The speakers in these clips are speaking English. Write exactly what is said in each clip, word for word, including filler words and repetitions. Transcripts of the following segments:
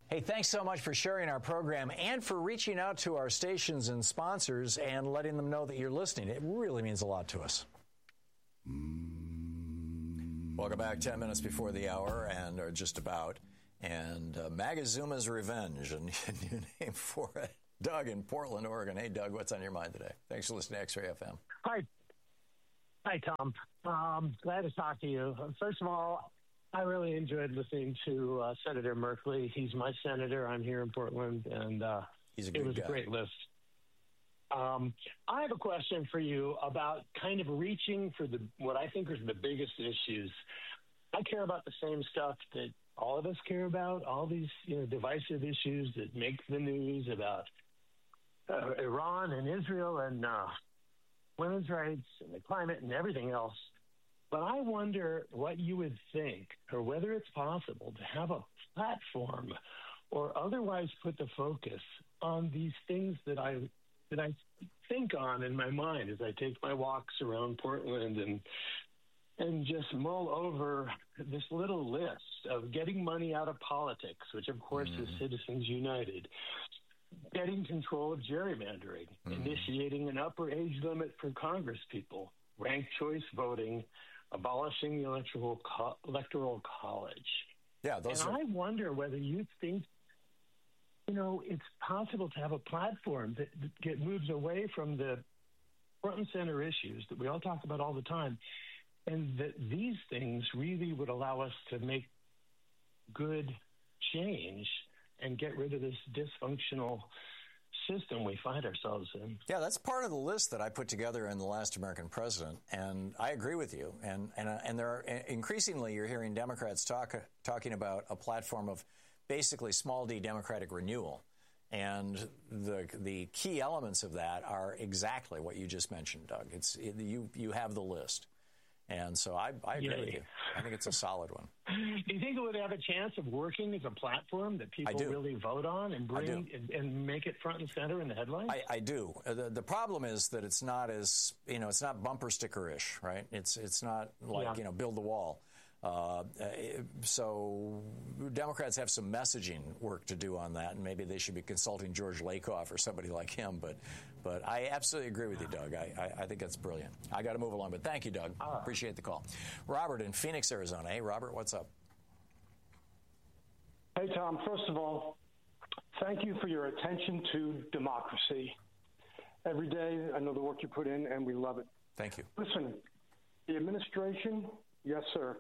Hey, thanks so much for sharing our program and for reaching out to our stations and sponsors and letting them know that you're listening. It really means a lot to us. Welcome back. Ten minutes before the hour, and or just about. And uh, Magazuma's Revenge, a new name for it. Doug in Portland, Oregon. Hey, Doug, what's on your mind today? Thanks for listening to X-Ray F M. Hi. Hi, Tom. Um, glad to talk to you. First of all, I really enjoyed listening to uh, Senator Merkley. He's my senator. I'm here in Portland, and uh, He's a good it was guy. a great list. Um, I have a question for you about kind of reaching for the what I think are the biggest issues. I care about the same stuff that all of us care about, all these you know, divisive issues that make the news about uh, Iran and Israel and uh, women's rights and the climate and everything else. But I wonder what you would think, or whether it's possible to have a platform or otherwise put the focus on these things that I that I think on in my mind as I take my walks around Portland and and just mull over this little list of getting money out of politics, which of course mm. is Citizens United, getting control of gerrymandering, mm. initiating an upper age limit for Congress people, ranked choice voting, abolishing the electoral co- electoral college. Yeah, those and are... I wonder whether you think, you know, it's possible to have a platform that, that get, moves away from the front and center issues that we all talk about all the time, and that these things really would allow us to make good change and get rid of this dysfunctional system we find ourselves in. Yeah, that's part of the list that I put together in The Last American President, and I agree with you. And and uh, and there are increasingly you're hearing Democrats talk talking about a platform of basically small d democratic renewal, and the the key elements of that are exactly what you just mentioned, Doug. It's it, you you have the list, and so I I agree yeah. with you. I think it's a solid one. Do you think it would have a chance of working as a platform that people really vote on and bring and, and make it front and center in the headlines? I, I do. Uh, the, the problem is that it's not as, you know, it's not bumper sticker-ish, right? It's it's not like, yeah. you know, build the wall. Uh, so Democrats have some messaging work to do on that, and maybe they should be consulting George Lakoff or somebody like him. But but I absolutely agree with you, Doug. I, I, I think that's brilliant. I got to move along, but thank you, Doug. Uh, Appreciate the call. Robert in Phoenix, Arizona. Hey, Robert, what's up? Hey, Tom. First of all, thank you for your attention to democracy. Every day, I know the work you put in, and we love it. Thank you. Listen, the administration, yes, sir.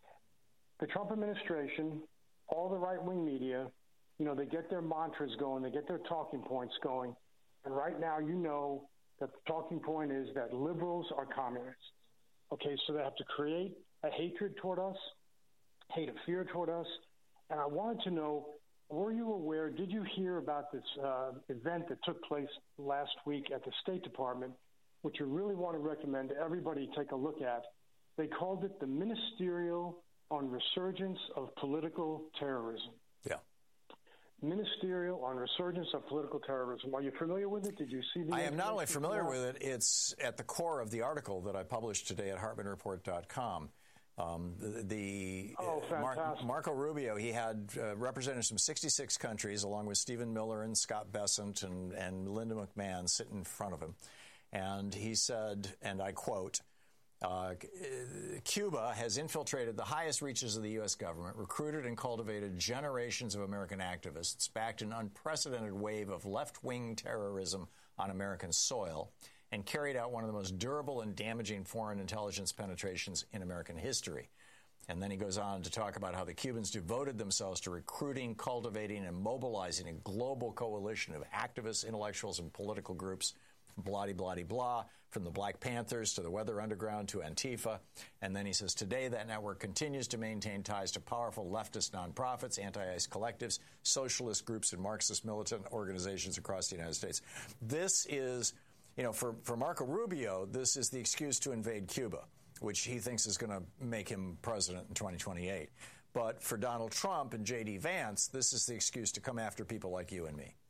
The Trump administration, all the right-wing media, you know, they get their mantras going, they get their talking points going. And right now, you know that the talking point is that liberals are communists. Okay, so they have to create a hatred toward us, hate and fear toward us. And I wanted to know, were you aware, did you hear about this uh, event that took place last week at the State Department, which you really want to recommend to everybody take a look at? They called it the Ministerial on Resurgence of Political Terrorism. Yeah. Ministerial on Resurgence of Political Terrorism. Are you familiar with it? Did you see the I am not only familiar with it, it's at the core of the article that I published today at Hartman Report dot com. Um, the the oh, uh, Mar- Marco Rubio, he had uh, representatives from sixty-six countries, along with Stephen Miller and Scott Bessent and, and Linda McMahon, sit in front of him. And he said, and I quote, Uh, Cuba has infiltrated the highest reaches of the U S government, recruited and cultivated generations of American activists, backed an unprecedented wave of left-wing terrorism on American soil, and carried out one of the most durable and damaging foreign intelligence penetrations in American history. And then he goes on to talk about how the Cubans devoted themselves to recruiting, cultivating, and mobilizing a global coalition of activists, intellectuals, and political groups, blah, blah, blah, from the Black Panthers to the Weather Underground to Antifa. And then he says, today that network continues to maintain ties to powerful leftist nonprofits, anti-ICE collectives, socialist groups, and Marxist militant organizations across the United States. This is, you know, for, for Marco Rubio, this is the excuse to invade Cuba, which he thinks is going to make him president in twenty twenty-eight. But for Donald Trump and J D. Vance, this is the excuse to come after people like you and me.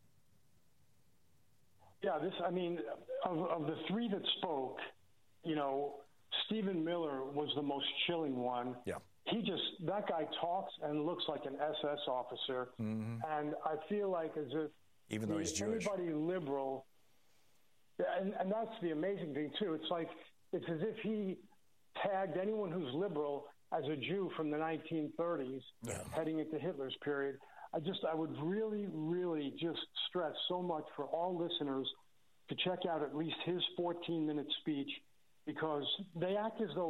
Yeah, this, I mean, of, of the three that spoke, you know, Stephen Miller was the most chilling one. Yeah. he just, that guy talks and looks like an S S officer. Mm-hmm. And I feel like as if even though he's Jewish, anybody liberal, and, and that's the amazing thing too. It's like, it's as if he tagged anyone who's liberal as a Jew from the nineteen thirties, yeah. heading into Hitler's period. I just, I would really, really just stress so much for all listeners to check out at least his fourteen minute speech, because they act as though